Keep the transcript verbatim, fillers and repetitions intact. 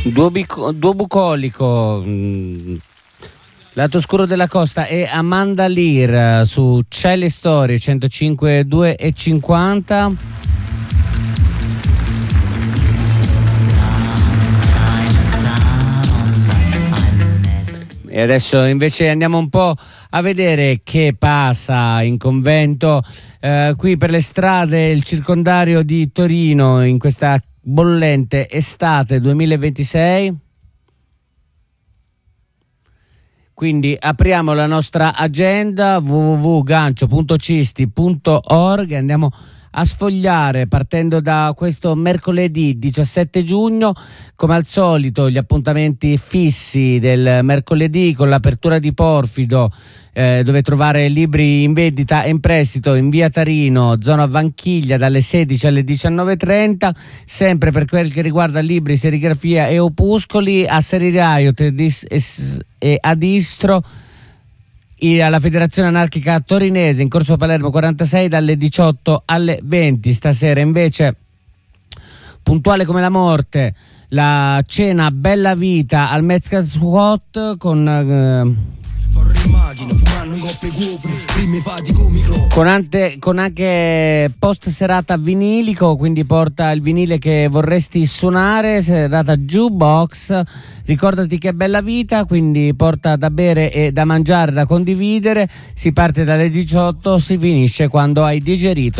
Duo, bico, duo bucolico, mh, lato scuro della costa e Amanda Lear su Cieli Storie centocinque due e cinquanta. E adesso invece andiamo un po' a vedere che passa in convento eh, qui per le strade, il circondario di Torino in questa bollente estate duemilaventisei. Quindi apriamo la nostra agenda w w w punto gancio punto cisti punto org e andiamo a sfogliare partendo da questo mercoledì diciassette giugno, come al solito gli appuntamenti fissi del mercoledì con l'apertura di Porfido, eh, dove trovare libri in vendita e in prestito in via Tarino, zona Vanchiglia, dalle sedici alle diciannove e trenta, sempre per quel che riguarda libri, serigrafia e opuscoli, a Seriraio e ad Istro, alla Federazione Anarchica Torinese in Corso Palermo quarantasei dalle diciotto alle venti. Stasera invece, puntuale come la morte, la cena Bella Vita al Metzger Squat con eh, Con, ante, con anche post serata vinilico, quindi porta il vinile che vorresti suonare, serata jukebox. Ricordati che è bella vita, quindi porta da bere e da mangiare, da condividere. Si parte dalle diciotto, si finisce quando hai digerito